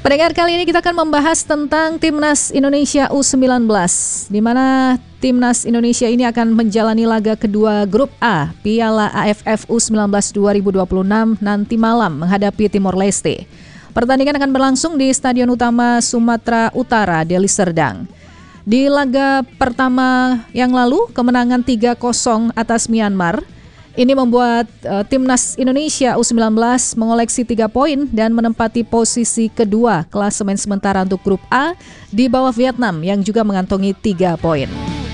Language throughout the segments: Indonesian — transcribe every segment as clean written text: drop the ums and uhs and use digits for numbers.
Pendengar, kali ini kita akan membahas tentang Timnas Indonesia U19, di mana Timnas Indonesia ini akan menjalani laga kedua Grup A Piala AFF U19 2026 nanti malam menghadapi Timor Leste. Pertandingan akan berlangsung di Stadion Utama Sumatera Utara, Deli Serdang. Di laga pertama yang lalu, kemenangan 3-0 atas Myanmar. Ini membuat Timnas Indonesia U19 mengoleksi 3 poin dan menempati posisi kedua klasemen sementara untuk Grup A di bawah Vietnam yang juga mengantongi 3 poin.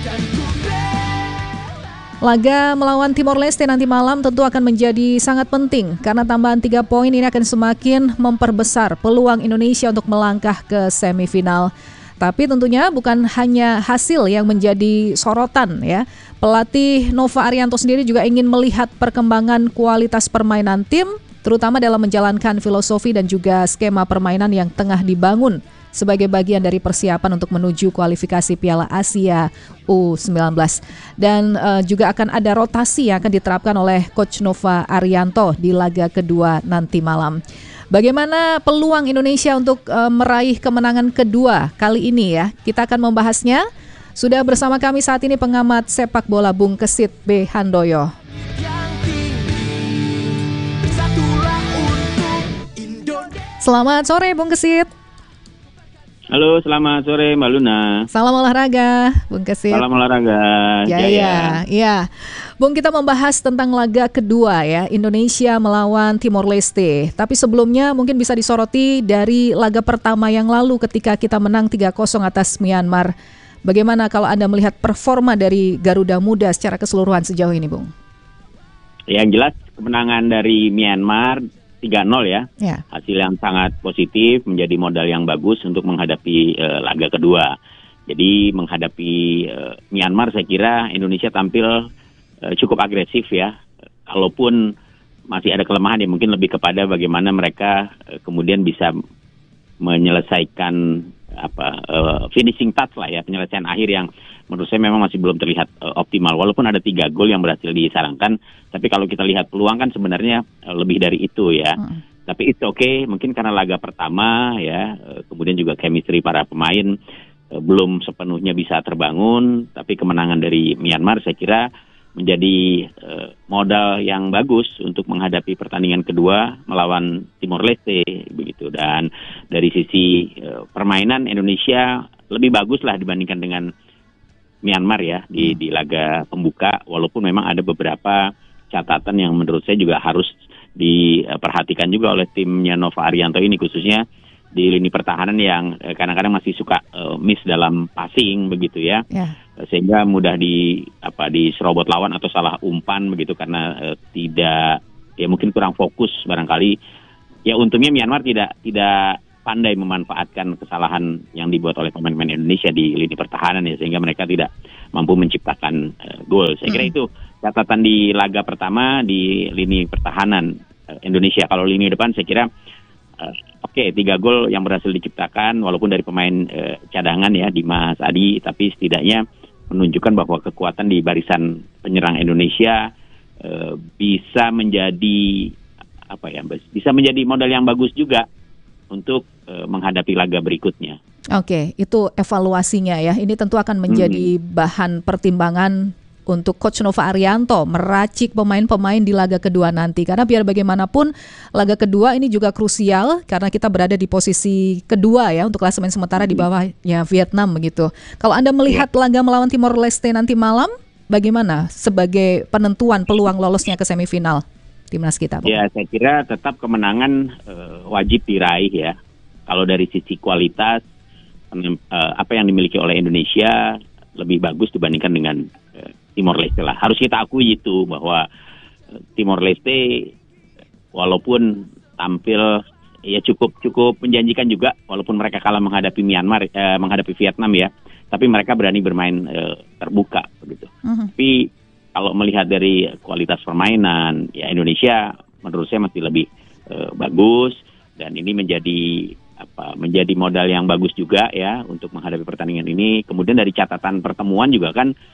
Laga melawan Timor Leste nanti malam tentu akan menjadi sangat penting karena tambahan 3 poin ini akan semakin memperbesar peluang Indonesia untuk melangkah ke semifinal. Tapi tentunya bukan hanya hasil yang menjadi sorotan ya. Pelatih Nova Arianto sendiri juga ingin melihat perkembangan kualitas permainan tim, terutama dalam menjalankan filosofi dan juga skema permainan yang tengah dibangun sebagai bagian dari persiapan untuk menuju kualifikasi Piala Asia U19. Dan juga akan ada rotasi yang akan diterapkan oleh Coach Nova Arianto di laga kedua nanti malam. Bagaimana peluang Indonesia untuk meraih kemenangan kedua kali ini ya? Kita akan membahasnya. Sudah bersama kami saat ini pengamat sepak bola Bung Kesit B. Handoyo. Selamat sore Bung Kesit. Halo, selamat sore Mbak Luna. Salam olahraga, Bung Kesit. Salam olahraga. Ya. Bung, kita membahas tentang laga kedua ya, Indonesia melawan Timor Leste. Tapi sebelumnya mungkin bisa disoroti dari laga pertama yang lalu ketika kita menang 3-0 atas Myanmar. Bagaimana kalau Anda melihat performa dari Garuda Muda secara keseluruhan sejauh ini, Bung? Yang jelas kemenangan dari Myanmar 3-0 ya. Hasil yang sangat positif, menjadi modal yang bagus untuk menghadapi laga kedua. Jadi menghadapi Myanmar saya kira Indonesia tampil cukup agresif ya. Kalaupun masih ada kelemahan ya mungkin lebih kepada bagaimana mereka kemudian bisa menyelesaikan finishing touch lah ya, penyelesaian akhir yang menurut saya memang masih belum terlihat optimal. Walaupun ada 3 gol yang berhasil disarangkan, tapi kalau kita lihat peluang kan sebenarnya lebih dari itu ya. Tapi it's okay, mungkin karena laga pertama ya, kemudian juga chemistry para pemain belum sepenuhnya bisa terbangun. Tapi kemenangan dari Myanmar saya kira menjadi modal yang bagus untuk menghadapi pertandingan kedua melawan Timor Leste begitu. Dan dari sisi permainan Indonesia lebih bagus lah dibandingkan dengan Myanmar ya di laga pembuka, walaupun memang ada beberapa catatan yang menurut saya juga harus diperhatikan juga oleh timnya Nova Arianto ini, khususnya di lini pertahanan yang kadang-kadang masih suka miss dalam passing begitu ya. Sehingga mudah diserobot lawan atau salah umpan begitu karena tidak ya mungkin kurang fokus barangkali. Ya untungnya Myanmar tidak pandai memanfaatkan kesalahan yang dibuat oleh pemain-pemain Indonesia di lini pertahanan ya, sehingga mereka tidak mampu menciptakan gol. Saya kira itu catatan di laga pertama di lini pertahanan Indonesia. Kalau lini depan saya kira 3 gol yang berhasil diciptakan walaupun dari pemain cadangan ya, Dimas Adi, tapi setidaknya menunjukkan bahwa kekuatan di barisan penyerang Indonesia bisa menjadi bisa menjadi modal yang bagus juga untuk menghadapi laga berikutnya. Oke, itu evaluasinya ya. Ini tentu akan menjadi bahan pertimbangan untuk Coach Nova Arianto meracik pemain-pemain di laga kedua nanti. Karena biar bagaimanapun laga kedua ini juga krusial karena kita berada di posisi kedua ya untuk klasemen sementara di bawahnya Vietnam begitu. Kalau Anda melihat laga melawan Timor Leste nanti malam, bagaimana sebagai penentuan peluang lolosnya ke semifinal timnas kita? Ya, saya kira tetap kemenangan wajib diraih ya. Kalau dari sisi kualitas apa yang dimiliki oleh Indonesia lebih bagus dibandingkan dengan Timor Leste lah. Harus kita akui itu bahwa Timor Leste walaupun tampil ya cukup menjanjikan juga walaupun mereka kalah menghadapi menghadapi Vietnam ya, tapi mereka berani bermain terbuka begitu. Tapi kalau melihat dari kualitas permainan ya Indonesia menurut saya masih lebih bagus, dan ini menjadi modal yang bagus juga ya untuk menghadapi pertandingan ini. Kemudian dari catatan pertemuan juga kan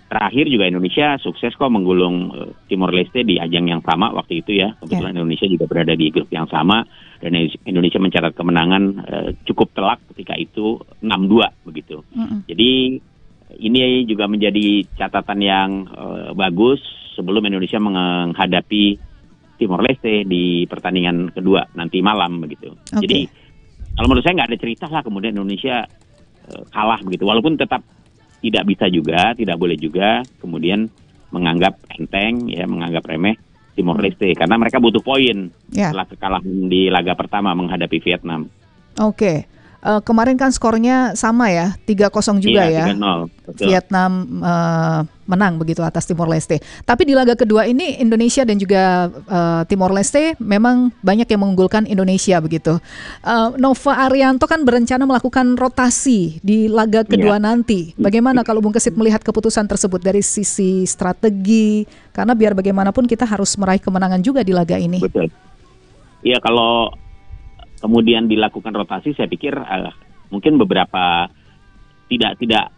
terakhir juga Indonesia sukses kok menggulung Timor Leste di ajang yang sama waktu itu ya. Kebetulan Indonesia juga berada di grup yang sama dan Indonesia mencatat kemenangan cukup telak ketika itu 6-2 begitu. Jadi ini juga menjadi catatan yang bagus sebelum Indonesia menghadapi Timor Leste di pertandingan kedua nanti malam begitu. Jadi kalau menurut saya nggak ada cerita lah kemudian Indonesia kalah begitu. Walaupun tetap tidak bisa juga, tidak boleh juga kemudian menganggap enteng, ya menganggap remeh Timor Leste karena mereka butuh poin setelah kekalahan di laga pertama menghadapi Vietnam. Kemarin kan skornya sama ya, 3-0 juga ya. 3-0, Vietnam menang begitu atas Timor Leste. Tapi di laga kedua ini Indonesia dan juga Timor Leste memang banyak yang mengunggulkan Indonesia begitu. Nova Arianto kan berencana melakukan rotasi di laga kedua nanti. Bagaimana kalau Bung Kesit melihat keputusan tersebut dari sisi strategi? Karena biar bagaimanapun kita harus meraih kemenangan juga di laga ini. Betul. Iya, kalau kemudian dilakukan rotasi, saya pikir mungkin beberapa tidak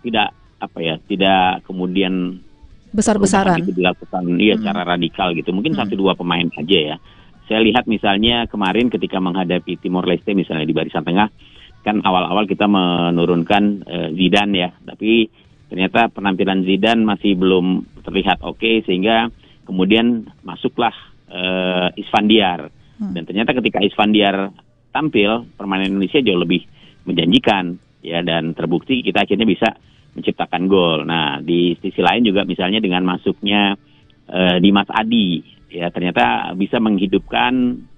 kemudian besar-besaran gitu dilakukan secara radikal gitu. Mungkin 1-2 pemain aja ya. Saya lihat misalnya kemarin ketika menghadapi Timor Leste misalnya di barisan tengah kan awal-awal kita menurunkan Zidane ya, tapi ternyata penampilan Zidane masih belum terlihat oke sehingga kemudian masuklah Isfandiar. Dan ternyata ketika Isfandiar tampil, permainan Indonesia jauh lebih menjanjikan ya dan terbukti kita akhirnya bisa menciptakan gol. Nah, di sisi lain juga misalnya dengan masuknya Dimas Adi ya ternyata bisa menghidupkan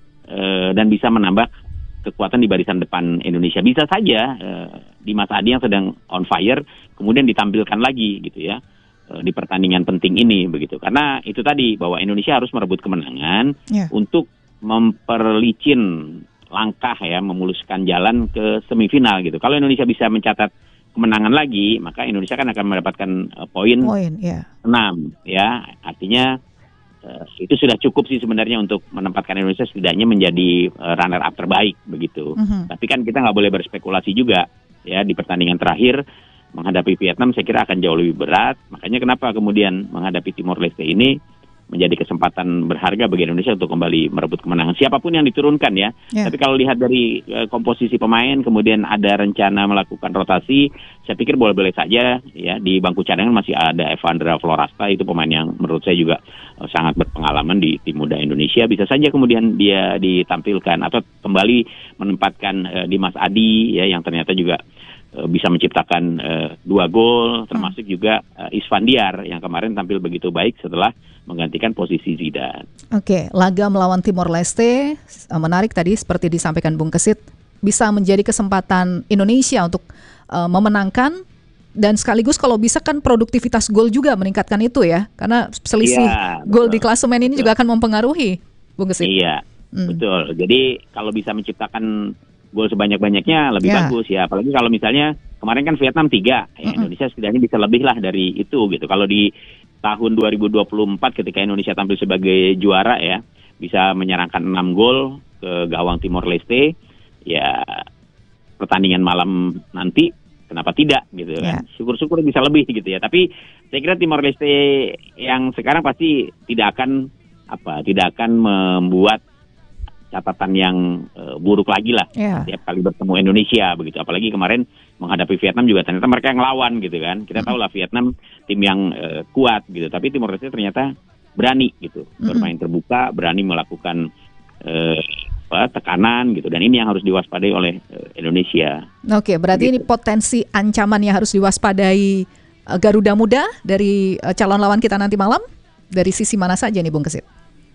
dan bisa menambah kekuatan di barisan depan Indonesia. Bisa saja Dimas Adi yang sedang on fire kemudian ditampilkan lagi gitu ya di pertandingan penting ini begitu. Karena itu tadi bahwa Indonesia harus merebut kemenangan untuk memperlicin langkah ya, memuluskan jalan ke semifinal gitu. Kalau Indonesia bisa mencatat kemenangan lagi, maka Indonesia kan akan mendapatkan poin 6 ya. Artinya itu sudah cukup sih sebenarnya untuk menempatkan Indonesia setidaknya menjadi runner up terbaik begitu. Tapi kan kita nggak boleh berspekulasi juga ya di pertandingan terakhir menghadapi Vietnam saya kira akan jauh lebih berat. Makanya kenapa kemudian menghadapi Timor Leste ini menjadi kesempatan berharga bagi Indonesia untuk kembali merebut kemenangan. Siapapun yang diturunkan ya. Tapi kalau lihat dari komposisi pemain, kemudian ada rencana melakukan rotasi, saya pikir boleh-boleh saja ya. Di bangku cadangan masih ada Evandra Florasta, itu pemain yang menurut saya juga sangat berpengalaman di tim muda Indonesia. Bisa saja kemudian dia ditampilkan atau kembali menempatkan Dimas Adi ya yang ternyata juga bisa menciptakan 2 gol, termasuk juga Isfandiar yang kemarin tampil begitu baik setelah menggantikan posisi Zidane. Laga melawan Timor Leste menarik tadi seperti disampaikan Bung Kesit, bisa menjadi kesempatan Indonesia untuk memenangkan dan sekaligus kalau bisa kan produktivitas gol juga meningkatkan itu ya, karena selisih gol di klasemen ini juga akan mempengaruhi Bung Kesit. Iya, betul. Jadi kalau bisa menciptakan gol sebanyak-banyaknya lebih bagus ya. Apalagi kalau misalnya kemarin kan Vietnam 3, ya Indonesia setidaknya bisa lebih lah dari itu gitu. Kalau di tahun 2024 ketika Indonesia tampil sebagai juara ya, bisa menyerangkan 6 gol ke gawang Timor Leste, ya pertandingan malam nanti kenapa tidak gitu kan. Syukur-syukur bisa lebih gitu ya. Tapi saya kira Timor Leste yang sekarang pasti tidak akan membuat catatan yang buruk lagi lah setiap kali bertemu Indonesia begitu. Apalagi kemarin menghadapi Vietnam juga ternyata mereka yang ngelawan gitu kan. Kita tahu lah Vietnam tim yang kuat gitu, tapi Timor Leste ternyata berani gitu, bermain terbuka, berani melakukan tekanan gitu, dan ini yang harus diwaspadai oleh Indonesia. Berarti ini potensi ancaman yang harus diwaspadai Garuda Muda dari calon lawan kita nanti malam. Dari sisi mana saja nih Bung Kesit?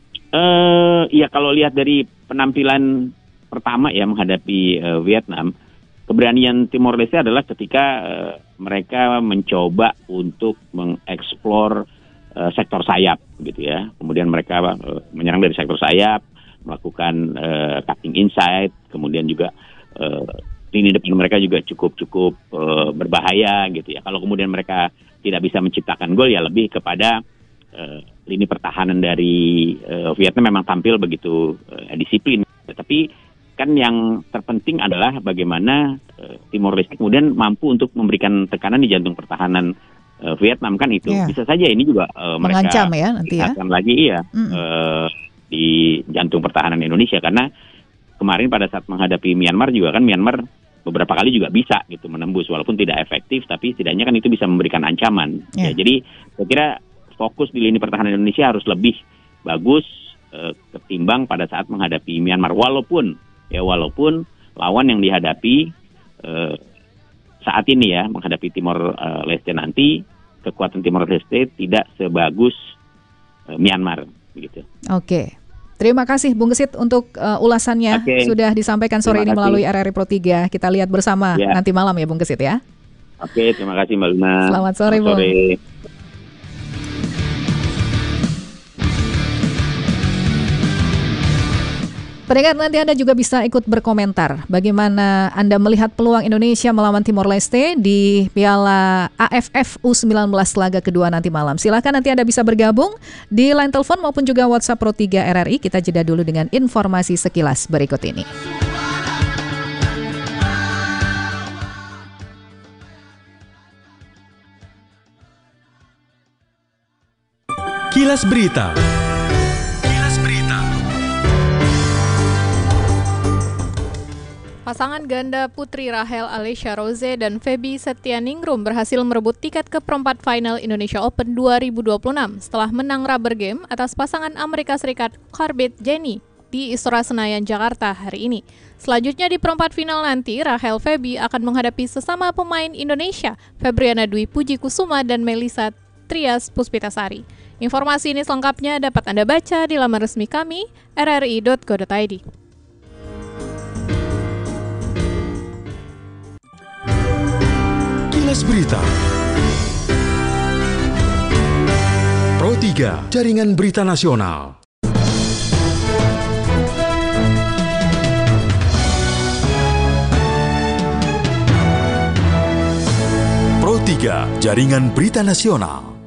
Ya kalau lihat dari penampilan pertama ya menghadapi Vietnam, keberanian Timor Leste adalah ketika mereka mencoba untuk mengeksplor sektor sayap gitu ya. Kemudian mereka menyerang dari sektor sayap, melakukan cutting inside, kemudian juga lini depan mereka juga cukup berbahaya gitu ya. Kalau kemudian mereka tidak bisa menciptakan gol ya lebih kepada lini pertahanan dari Vietnam memang tampil begitu disiplin. Tapi kan yang terpenting adalah bagaimana Timor Leste kemudian mampu untuk memberikan tekanan di jantung pertahanan Vietnam kan itu. Bisa saja ini juga mereka mengancam ya nanti ya. Akan lagi di jantung pertahanan Indonesia, karena kemarin pada saat menghadapi Myanmar juga kan Myanmar beberapa kali juga bisa gitu menembus walaupun tidak efektif, tapi setidaknya kan itu bisa memberikan ancaman. Ya, jadi saya kira fokus di lini pertahanan Indonesia harus lebih bagus ketimbang pada saat menghadapi Myanmar, walaupun lawan yang dihadapi saat ini ya menghadapi Timor Leste nanti, kekuatan Timor Leste tidak sebagus Myanmar begitu. Oke. Terima kasih Bung Gesit untuk ulasannya sudah disampaikan sore ini melalui RRI Pro 3. Kita lihat bersama nanti malam ya Bung Gesit ya. Oke, terima kasih Mbak Luna. Selamat sore Bung. Pendengar, nanti Anda juga bisa ikut berkomentar bagaimana Anda melihat peluang Indonesia melawan Timor Leste di Piala AFF U19 laga kedua nanti malam. Silakan nanti Anda bisa bergabung di line telepon maupun juga WhatsApp Pro 3 RRI. Kita jeda dulu dengan informasi sekilas berikut ini. Kilas Berita. Pasangan ganda putri Rachel Alesia Rose dan Feby Setianingrum berhasil merebut tiket ke perempat final Indonesia Open 2026 setelah menang rubber game atas pasangan Amerika Serikat Corbett Jenny di Istora Senayan, Jakarta hari ini. Selanjutnya di perempat final nanti, Rachel Feby akan menghadapi sesama pemain Indonesia, Febriana Dwi Puji Kusuma dan Melissa Trias Puspitasari. Informasi ini selengkapnya dapat Anda baca di laman resmi kami, rri.co.id. Kilas Berita. Pro 3, Jaringan Berita Nasional. Pro 3, Jaringan Berita Nasional.